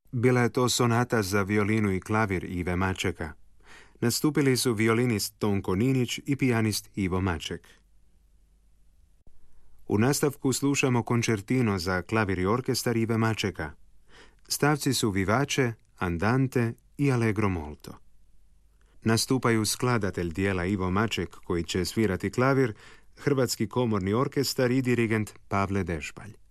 Bila je to sonata za violinu i klavir Ive Mačeka. Nastupili su violinist Tonko Ninić i pijanist Ivo Maček. U nastavku slušamo koncertino za klavir i orkestar Ive Mačeka. Stavci su vivace, andante i allegro molto. Nastupaju skladatelj dijela Ivo Maček koji će svirati klavir, Hrvatski komorni orkestar i dirigent Pavle Dešpalj.